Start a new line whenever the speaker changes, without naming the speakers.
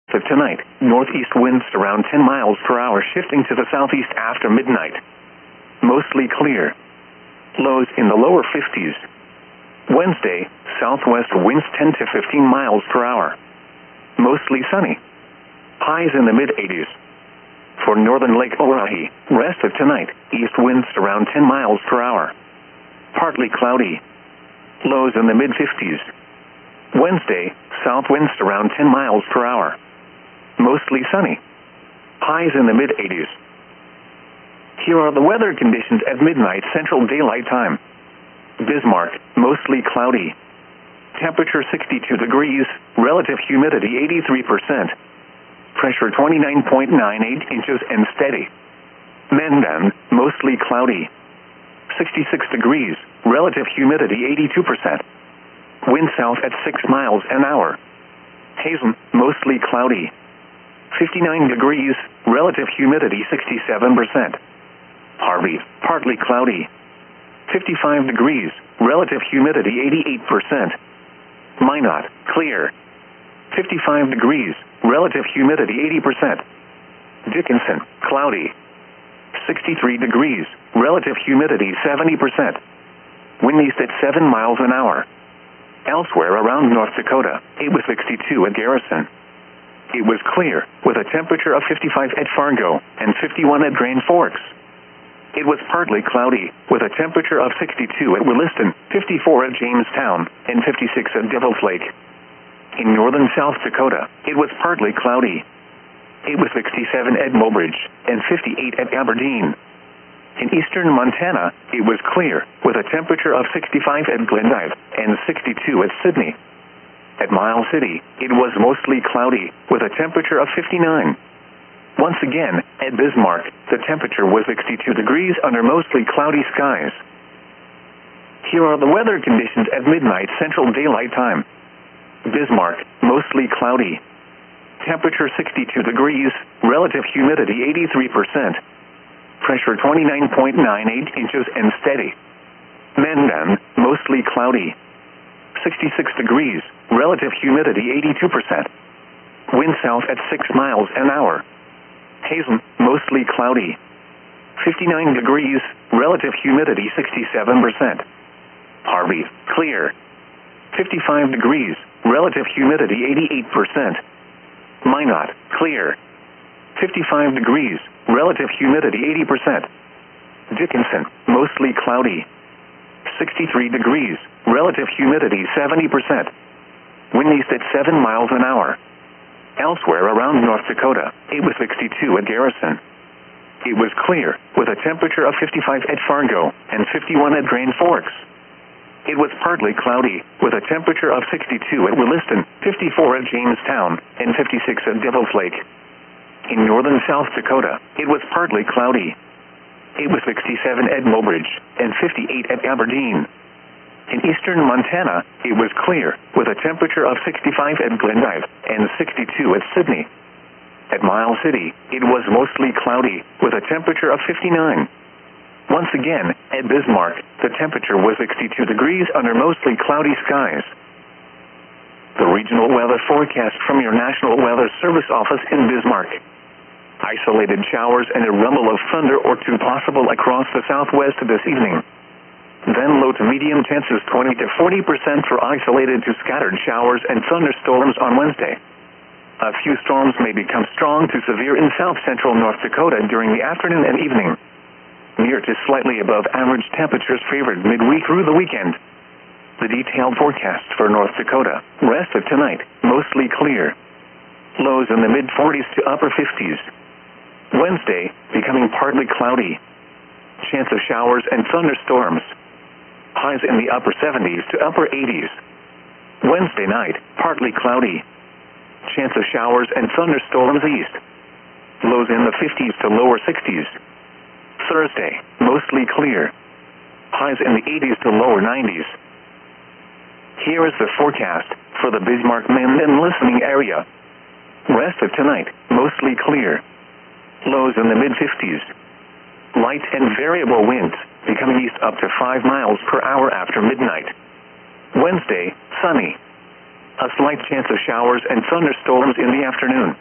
of tonight, northeast winds around 10 miles per hour shifting to the southeast after midnight. Mostly clear. Lows in the lower 50s. Wednesday, southwest winds 10 to 15 miles per hour. Mostly sunny. Highs in the mid-80s. For northern Lake Oahe, rest of tonight, east winds around 10 miles per hour. Partly cloudy. Lows in the mid-50s. Wednesday, south winds around 10 miles per hour. Mostly sunny. Highs in the mid-80s. Here are the weather conditions at midnight Central Daylight Time. Bismarck, mostly cloudy. Temperature 62 degrees, relative humidity 83%. Pressure 29.98 inches and steady. Mandan, mostly cloudy. 66 degrees, relative humidity 82%. Wind south at 6 miles an hour. Hazen, mostly cloudy. 59 degrees, relative humidity 67%. Harvey, partly cloudy. 55 degrees, relative humidity 88%. Minot, clear. 55 degrees, relative humidity 80%. Dickinson, cloudy. 63 degrees, relative humidity 70%. Wind east at 7 miles an hour. Elsewhere around North Dakota, it was 62 at Garrison. It was clear, with a temperature of 55 at Fargo and 51 at Grand Forks. It was partly cloudy, with a temperature of 62 at Williston, 54 at Jamestown, and 56 at Devil's Lake. In northern South Dakota, it was partly cloudy. It was 67 at Mobridge and 58 at Aberdeen. In eastern Montana, it was clear, with a temperature of 65 at Glendive and 62 at Sydney. At Miles City, it was mostly cloudy, with a temperature of 59. Once again, at Bismarck, the temperature was 62 degrees under mostly cloudy skies. Here are the weather conditions at midnight Central Daylight Time. Bismarck, mostly cloudy. Temperature 62 degrees, relative humidity 83%. Pressure 29.98 inches and steady. Mandan, mostly cloudy. 66 degrees, relative humidity 82%. Wind south at 6 miles an hour. Hazen, mostly cloudy. 59 degrees, relative humidity 67%. Harvey, clear. 55 degrees, relative humidity 88%. Minot, clear. 55 degrees, relative humidity 80%. Dickinson, mostly cloudy. 63 degrees, relative humidity 70%. Wind east at 7 miles an hour. Elsewhere around North Dakota, it was 62 at Garrison. It was clear, with a temperature of 55 at Fargo and 51 at Grand Forks. It was partly cloudy, with a temperature of 62 at Williston, 54 at Jamestown, and 56 at Devil's Lake. In northern South Dakota, it was partly cloudy. It was 67 at Mobridge and 58 at Aberdeen. In eastern Montana, it was clear, with a temperature of 65 at Glendive and 62 at Sydney. At Miles City, it was mostly cloudy, with a temperature of 59. Once again, at Bismarck, the temperature was 62 degrees under mostly cloudy skies. The regional weather forecast from your National Weather Service office in Bismarck. Isolated showers and a rumble of thunder or two possible across the southwest this evening. Then low to medium chances 20 to 40% for isolated to scattered showers and thunderstorms on Wednesday. A few storms may become strong to severe in south-central North Dakota during the afternoon and evening. Near to slightly above average temperatures favored midweek through the weekend. The detailed forecast for North Dakota. Rest of tonight, mostly clear. Lows in the mid-40s to upper 50s. Wednesday, becoming partly cloudy. Chance of showers and thunderstorms. Highs in the upper 70s to upper 80s. Wednesday night, partly cloudy. Chance of showers and thunderstorms east. Lows in the 50s to lower 60s. Thursday, mostly clear. Highs in the 80s to lower 90s. Here is the forecast for the Bismarck-Mandan listening area. Rest of tonight, mostly clear. Lows in the mid-50s. Light and variable winds, becoming east up to 5 miles per hour after midnight. Wednesday, sunny. A slight chance of showers and thunderstorms in the afternoon.